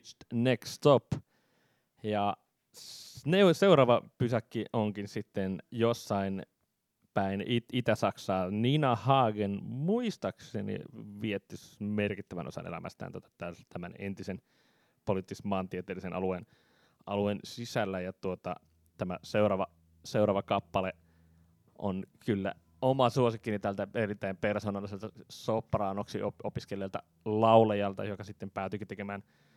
reached next stop. Ja seuraava pysäkki onkin sitten jossain päin Itä-Saksaa. Nina Hagen muistaakseni vietti merkittävän osan elämästään tämän entisen poliittis-maantieteellisen alueen sisällä. Ja tämä seuraava kappale on kyllä oma suosikkini tältä erittäin persoonalliselta sopraanoksi opiskelijalta laulajalta, joka sitten päätyikin tekemään